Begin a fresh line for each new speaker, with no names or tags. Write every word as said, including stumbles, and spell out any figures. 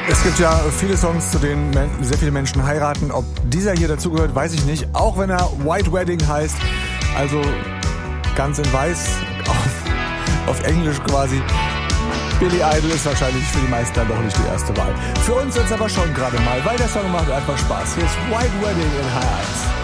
Es gibt ja viele Songs, zu denen sehr viele Menschen heiraten. Ob dieser hier dazugehört, weiß ich nicht. Auch wenn er White Wedding heißt, also ganz in weiß, auf, auf Englisch quasi. Billy Idol ist wahrscheinlich für die meisten dann doch nicht die erste Wahl. Für uns jetzt aber schon gerade mal, weil der Song macht einfach Spaß. Hier ist White Wedding in H eins.